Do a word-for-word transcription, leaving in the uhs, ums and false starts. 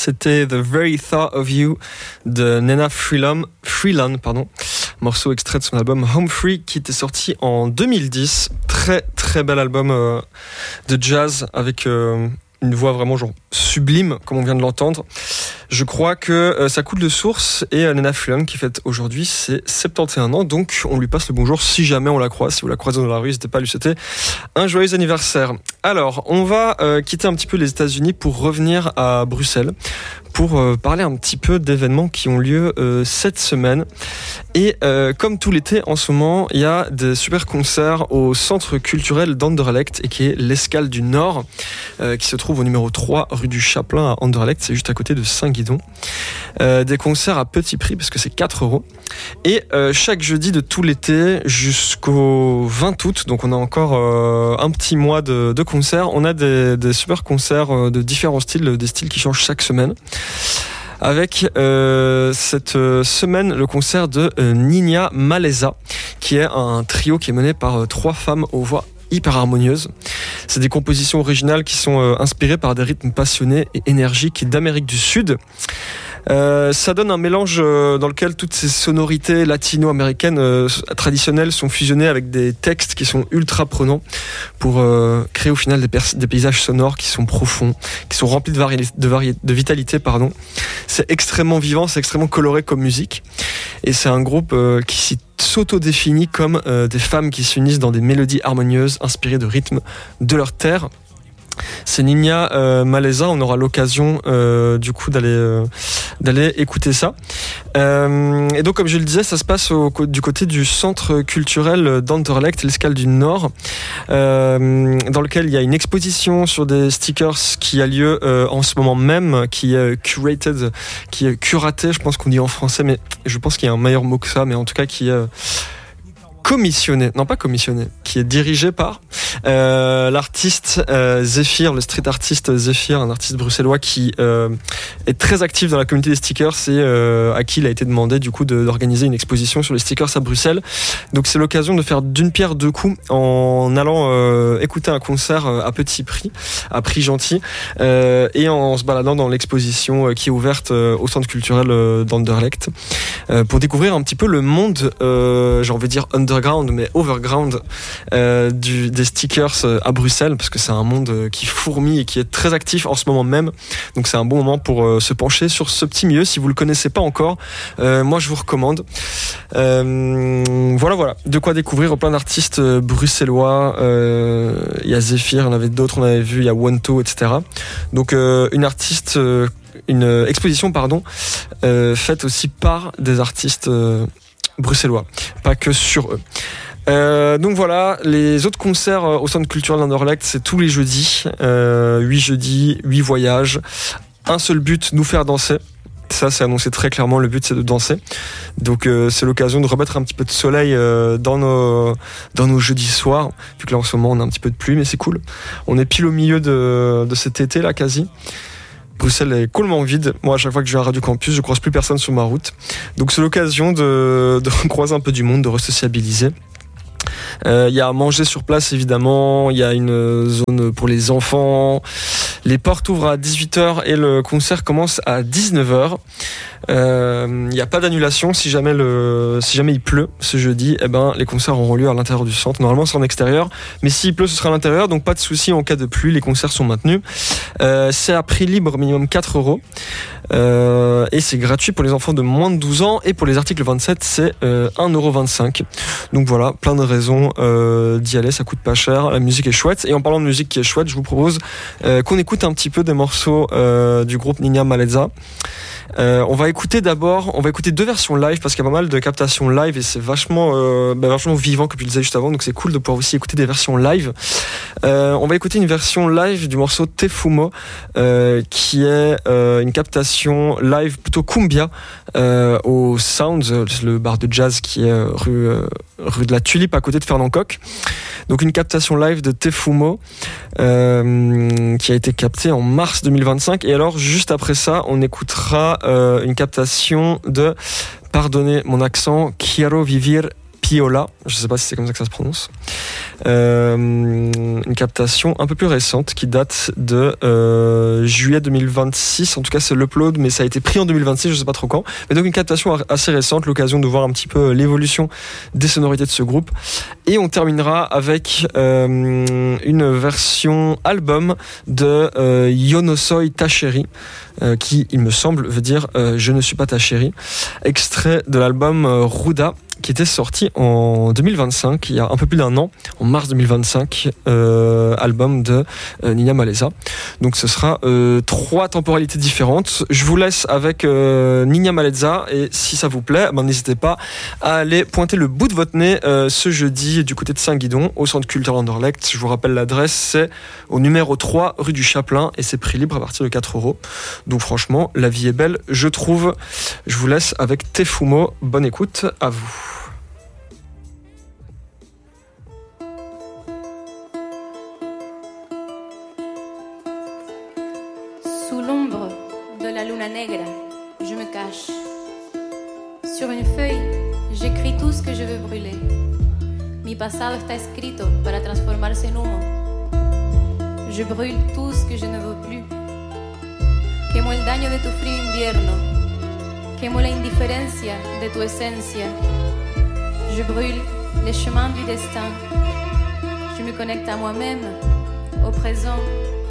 C'était The Very Thought of You de Nena Freeland, Freeland pardon, morceau extrait de son album Home Free qui était sorti en deux mille dix. Très très bel album euh, de jazz avec euh, une voix vraiment genre sublime comme on vient de l'entendre. Je crois que euh, ça coule de source et euh, Nena Freeland qui fête aujourd'hui ses soixante et un ans, donc on lui passe le bonjour si jamais on la croise. Si vous la croisez dans la rue, n'hésitez pas à lui souhaiter un joyeux anniversaire. Alors, on va euh, quitter un petit peu les États-Unis pour revenir à Bruxelles pour euh, parler un petit peu d'événements qui ont lieu euh, cette semaine. Et euh, comme tout l'été, en ce moment, il y a des super concerts au centre culturel d'Anderlecht et qui est l'Escale du Nord, euh, qui se trouve au numéro trois rue du Chapelain à Anderlecht, c'est juste à côté de Saint-Guidon. Euh, des concerts à petit prix parce que c'est quatre euros. Et euh, chaque jeudi de tout l'été jusqu'au vingt août, donc on a encore euh, un petit mois de, de concerts, on a des, des super concerts de différents styles, des styles qui changent chaque semaine. Avec euh, cette semaine le concert de euh, Nina Maleza, qui est un trio qui est mené par euh, trois femmes aux voix hyper harmonieuses. C'est des compositions originales qui sont euh, inspirées par des rythmes passionnés et énergiques d'Amérique du Sud. Euh, ça donne un mélange euh, dans lequel toutes ces sonorités latino-américaines euh, traditionnelles sont fusionnées avec des textes qui sont ultra prenants pour euh, créer au final des, pers- des paysages sonores qui sont profonds, qui sont remplis de, vari- de, vari- de vitalité. Pardon. C'est extrêmement vivant, c'est extrêmement coloré comme musique. Et c'est un groupe euh, qui s'y s'auto-définit comme euh, des femmes qui s'unissent dans des mélodies harmonieuses inspirées de rythmes de leur terre. C'est Nina euh, Maleza, on aura l'occasion euh, du coup d'aller euh, d'aller écouter ça. Euh, et donc comme je le disais, ça se passe au, du côté du centre culturel d'Anderlecht, l'Escale du Nord, euh, dans lequel il y a une exposition sur des stickers qui a lieu euh, en ce moment même, qui est curated, qui est curaté, je pense qu'on dit en français, mais je pense qu'il y a un meilleur mot que ça, mais en tout cas qui est commissionné, non pas commissionné, qui est dirigé par euh, l'artiste euh, Zephyr, le street artiste Zephyr, un artiste bruxellois qui euh, est très actif dans la communauté des stickers et euh, à qui il a été demandé du coup de, d'organiser une exposition sur les stickers à Bruxelles. Donc c'est l'occasion de faire d'une pierre deux coups en allant euh, écouter un concert à petit prix, à prix gentil, euh, et en se baladant dans l'exposition qui est ouverte euh, au centre culturel euh, d'Anderlecht euh, pour découvrir un petit peu le monde, euh, j'ai envie de dire underground, mais overground euh, du, des stickers à Bruxelles, parce que c'est un monde qui fourmille et qui est très actif en ce moment même. Donc c'est un bon moment pour euh, se pencher sur ce petit milieu. Si vous le connaissez pas encore, euh, moi je vous recommande. Euh, voilà, voilà, de quoi découvrir plein d'artistes bruxellois. Il euh, y a Zephyr, on avait d'autres, on avait vu, il y a Wanto, et cetera. Donc euh, une artiste, euh, une exposition, pardon, euh, faite aussi par des artistes euh, bruxellois, pas que sur eux. Euh, donc voilà, les autres concerts au centre culturel d'Anderlecht, c'est tous les jeudis, euh, huit jeudis, huit voyages, un seul but, nous faire danser. Ça, c'est annoncé très clairement, le but c'est de danser. Donc euh, c'est l'occasion de remettre un petit peu de soleil euh, dans nos dans nos jeudis soirs, vu que là en ce moment on a un petit peu de pluie, mais c'est cool. On est pile au milieu de, de cet été là, quasi. Bruxelles est complètement vide. Moi, à chaque fois que je vais à Radio Campus, je croise plus personne sur ma route. Donc c'est l'occasion de, de croiser un peu du monde, de re-sociabiliser. Il euh, y a à manger sur place évidemment, il y a une zone pour les enfants. Les portes ouvrent à dix-huit heures et le concert commence à dix-neuf heures. Il euh, n'y a pas d'annulation si jamais, le, si jamais il pleut ce jeudi, eh ben, les concerts auront lieu à l'intérieur du centre. Normalement c'est en extérieur, mais s'il pleut ce sera à l'intérieur, donc pas de souci en cas de pluie, les concerts sont maintenus. Euh, c'est à prix libre, minimum quatre euros. Euh, et c'est gratuit pour les enfants de moins de douze ans, et pour les articles vingt-sept c'est euh, un euro vingt-cinq. Donc voilà, plein de raisons euh, d'y aller, ça coûte pas cher, la musique est chouette. Et en parlant de musique qui est chouette, je vous propose euh, qu'on écoute un petit peu des morceaux euh, du groupe Nina Maleza. Euh, on va écouter d'abord, on va écouter deux versions live parce qu'il y a pas mal de captations live et c'est vachement, euh, bah, vachement vivant comme je le disais juste avant, donc c'est cool de pouvoir aussi écouter des versions live. Euh, on va écouter une version live du morceau Te Fumo, euh, qui est euh, une captation live plutôt cumbia euh, au Sounds, le bar de jazz qui est rue, euh, rue de la Tulipe à côté de Fernand Coq. Donc une captation live de Te Fumo euh, qui a été captée en mars deux mille vingt-cinq. Et alors juste après ça, on écoutera euh, une captation de, pardonnez mon accent, Quiero Vivir Criolla, je ne sais pas si c'est comme ça que ça se prononce. Euh, une captation un peu plus récente qui date de euh, juillet deux mille vingt-six, en tout cas c'est l'upload, mais ça a été pris en deux mille vingt-six, je ne sais pas trop quand. Mais donc une captation assez récente, l'occasion de voir un petit peu l'évolution des sonorités de ce groupe. Et on terminera avec euh, une version album de euh, Yonosoi Ta Chérie, euh, qui, il me semble, veut dire euh, Je ne suis pas ta chérie, extrait de l'album euh, Ruda, qui était sorti en deux mille vingt-cinq, il y a un peu plus d'un an, en mars deux mille vingt-cinq, euh, album de euh, Nina Malesa. Donc ce sera euh, trois temporalités différentes. Je vous laisse avec euh, Nina Malesa, et si ça vous plaît, ben, n'hésitez pas à aller pointer le bout de votre nez euh, ce jeudi du côté de Saint-Guidon, au Centre culturel Anderlecht. Je vous rappelle l'adresse, c'est au numéro trois rue du Chapelain, et c'est prix libre à partir de quatre euros. Donc franchement, la vie est belle, je trouve. Je vous laisse avec Tefumo. Bonne écoute à vous. Sous l'ombre de la luna negra, je me cache. Sur une feuille, j'écris tout ce que je veux brûler. Mi pasado está escrito para transformarse en humo. Je brûle tout ce que je ne veux plus. Quemo el daño de tu frío invierno. Quemo la indiferencia de tu esencia. Je brûle les chemins du destin. Je me connecte à moi-même, au présent.